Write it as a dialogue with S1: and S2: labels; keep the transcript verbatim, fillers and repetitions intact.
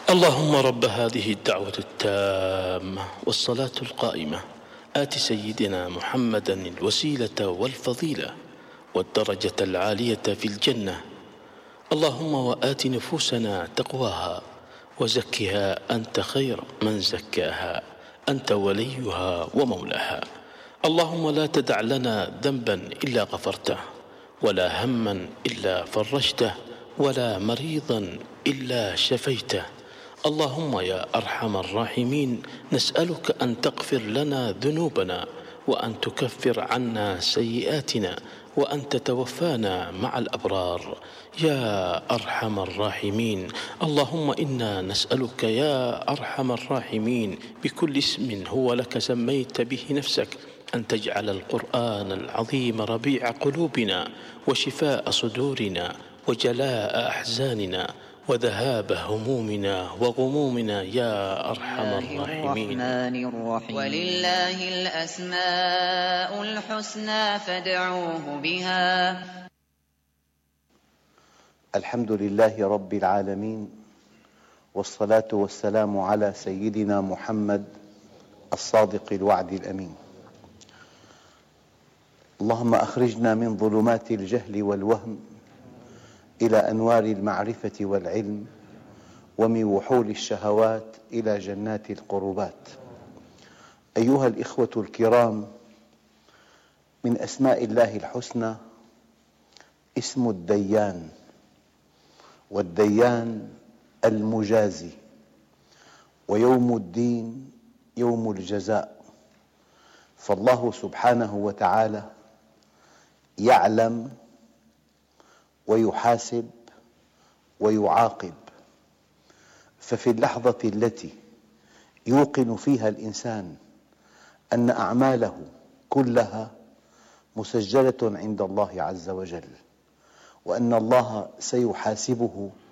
S1: اللهم رب هذه الدعوة التامة والصلاة القائمة آت سيدنا محمدا الوسيلة والفضيلة والدرجة العالية في الجنة. اللهم وآت نفوسنا تقواها وزكها أنت خير من زكاها، أنت وليها ومولاها. اللهم لا تدع لنا ذنبا إلا غفرته، ولا هما إلا فرجته، ولا مريضا إلا شفيته. اللهم يا أرحم الراحمين، نسألك أن تغفر لنا ذنوبنا، وأن تكفر عنا سيئاتنا، وأن تتوفانا مع الأبرار يا أرحم الراحمين. اللهم إنا نسألك يا أرحم الراحمين بكل اسم هو لك سميت به نفسك أن تجعل القرآن العظيم ربيع قلوبنا وشفاء صدورنا وجلاء أحزاننا وذهاب همومنا وغمومنا يا أرحم الراحمين.
S2: الرحمن ولله الأسماء الحسنى فادعوه بها.
S3: الحمد لله رب العالمين، والصلاة والسلام على سيدنا محمد الصادق الوعد الأمين. اللهم أخرجنا من ظلمات الجهل والوهم إلى أنوار المعرفة والعلم، ومن وحول الشهوات إلى جنات القربات. أيها الإخوة الكرام، من أسماء الله الحسنى اسم الديان، والديان المجازي، ويوم الدين يوم الجزاء. فالله سبحانه وتعالى يعلم ويحاسب ويعاقب. ففي اللحظة التي يوقن فيها الإنسان أن أعماله كلها مسجلة عند الله عز وجل، وأن الله سيحاسبه